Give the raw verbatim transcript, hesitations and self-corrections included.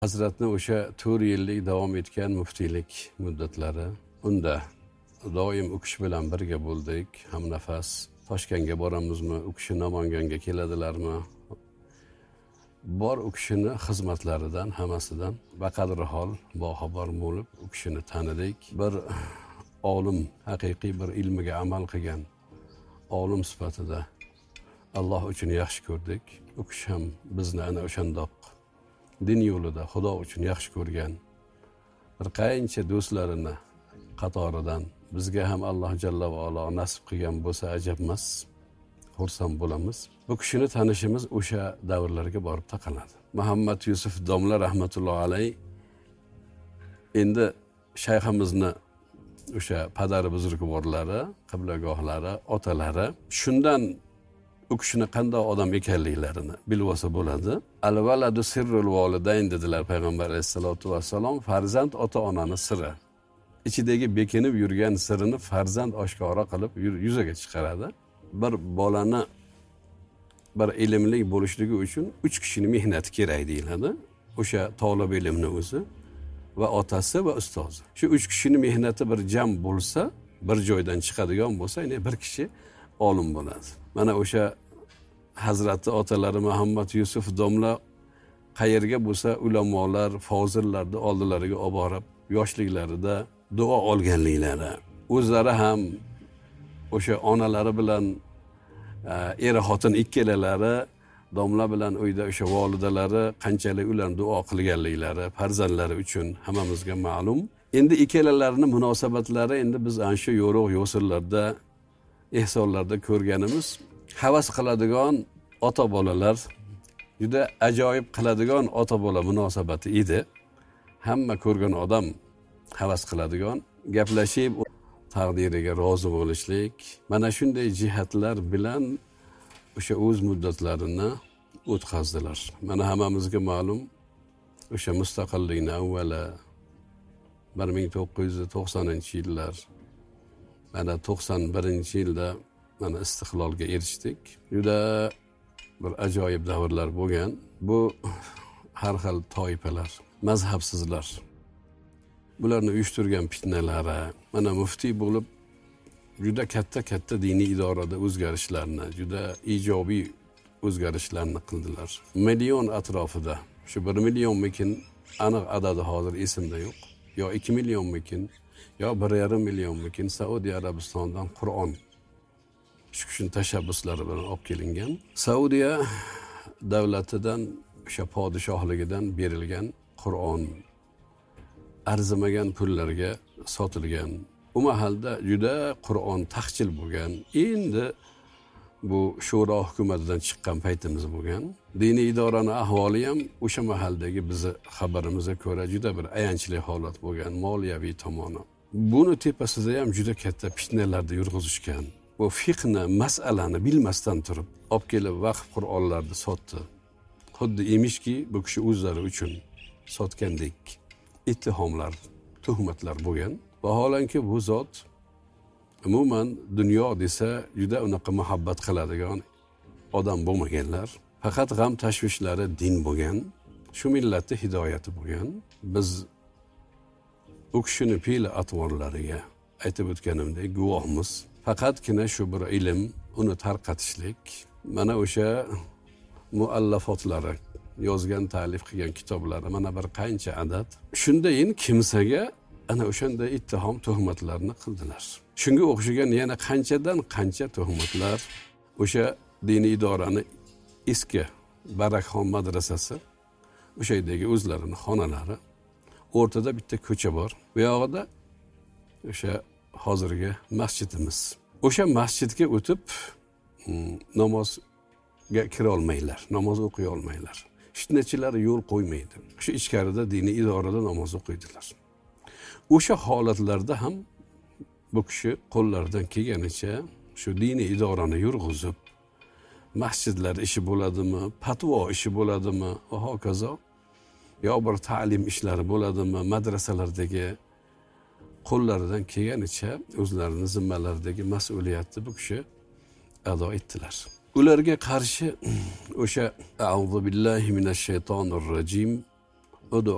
Hazratni o'sha to'rt yillik davom etgan muftiylik muddatlari, unda doim u kishi bilan birga bo'ldik, hamnafas. Toshkentga boramizmi, u kishi Namanganga keladilarmi? Bor u kishini xizmatlaridan, hammasidan baqadri hol boxabar bo'lib, u kishini tanidik. Bir olim, haqiqiy bir ilmiga amal qilgan olim sifatida Alloh uchun yaxshi ko'rdik. U kishi ham bizni ana o'shandoq din yo'lida Xudo uchun yaxshi ko'rgan bir qancha do'stlarini qatoridan bizga ham Alloh jalla va olo nasib qilgan bo'lsa ajab emas, xursand bo'lamiz. Bu kishini tanishimiz o'sha davrlarga borib taqaladi. Muhammad Yusuf domla rahmatulloh alayh endi shayximizni o'sha padari buzrukvorlari, qiblagohlari, otalari shundan u kishini qanday odam ekanliklarini bilib olsa bo'ladi. Al-valadu sirrul volidayn dedilar payg'ambar alayhisolatu vassalom. Farzand ota-onani siri. Ichidagi bekinib yurgan sirini farzand oshkora qilib yuzaga chiqaradi. Bir bolani bir ilmli bo'lishligi uchun uch kishining mehnati kerak deyiladi. O'sha talab ilmni o'zi va otasi va ustozi. Shu uch kishining mehnati bir jam bo'lsa, bir joydan chiqadigan bo'lsa, ya'ni bir kishi olim bo'ladi. Mana o'sha Hazrati otalari Muhammad Yusuf domla qayerga bo'lsa ulamolar, fozillarni oldilariga olib borib, yoshliklarida duo olganliklari. O'zlari ham o'sha onalari bilan er xotin ikkalalari domla bilan uyda o'sha volidalari qanchalik ularni duo qilganliklari farzandlari uchun hammamizga ma'lum. Endi ikkalalarini munosabatlari endi biz ana shu yo'roq yo'sillarda ehsonlarda ko'rganimiz, havas qiladigan ota bolalar, juda ajoyib qiladigan ota bola munosabati edi. Hamma ko'rgan odam havas qiladigan, gaplashib taqdiriga rozi bo'lishlik, mana shunday jihatlar bilan o'sha o'z muddatlarini o'tkazdilar. Mana hammamizga ma'lum, o'sha mustaqillikning avvali bir ming to'qqiz yuz to'qsoninchi yillar, mana to'qson birinchi yilda mana istiqlolga erishdik. Juda bir ajoyib davrlar bo'lgan. Bu har xil toifalar, mazhabsizlar, bularni uyushtirgan fitnalari, mana muftiy bo'lib juda katta-katta diniy idorada o'zgarishlarni, juda ijobiy o'zgarishlarni qildilar. Million atrofida, shu bir millionmikin aniq adadi hozir esimda yo'q. Yo ikki millionmikin, yo bir yarim millionmikin Saudiya Arabistondan Qur'on shu kishining tashabbuslari bilan olib kelingan. Saudiya davlatidan, o'sha podshohligidan berilgan Qur'on arzimagan pullarga sotilgan. U mahalda juda Qur'on taqchil bo'lgan. Endi bu shura hukumatidan chiqqan paytimiz bo'lgan. Diniy idoraning ahvoli ham o'sha mahaldagi bizni xabarimizga ko'ra juda bir ayanchli holat bo'lgan, moliyaviy tomoni. Buni tepasida ham juda katta fitnalarda yurg'izishgan. Bu fiqhni, mas'alani bilmasdan turib, olib kelib vaqf Qur'onlarni sotdi. Xuddi emishki, bu kishi o'zlari uchun sotgandek ittihomlar, tuhmatlar bo'lgan. Vaholanki bu zot umuman dunyo desa juda unaqa muhabbat qiladigan odam bo'lmaganlar. Faqat g'am tashvishlari din bo'lgan. Shu millatning hidoyati bo'lgan. Biz u kishining fe'l atvorlariga aytib o'tganimdek guvohmiz. Faqatgina shu bir ilm, uni tarqatishlik, mana o'sha muallafotlari, yozgan, ta'lif qilgan kitoblari, mana bir qancha adad. Shundayin kimsaga ana o'shanda ittihom tuhmatlarni qildilar. Shunga o'xshagan yana qanchadan qancha tuhmatlar. O'sha diniy idorani eski Barakxon madrasasi, o'sha yerdagi o'zlarining xonalari, o'rtada bitta ko'cha bor. Bu yoqda o'sha hozirgi masjidimiz. O'sha masjidga o'tib namozga kira olmaylar, namoz o'qiy olmaylar. Fitnachilar yo'l qo'ymaydi. Shu ichkarida diniy idorada namoz o'qiydilar. O'sha holatlarda ham bu kishi qo'llaridan kelganicha shu diniy idorani yurg'izib, masjidlar ishi bo'ladimi, fatvo ishi bo'ladimi va hokazo, yo bir ta'lim ishlari bo'ladimi, madrasalardagi qo'llaridan kelganicha o'zlarining zimmalaridagi mas'uliyatni bu kishi ado etdilar. Ularga qarshi o'sha A'udhu billahi minash shaytonir rojim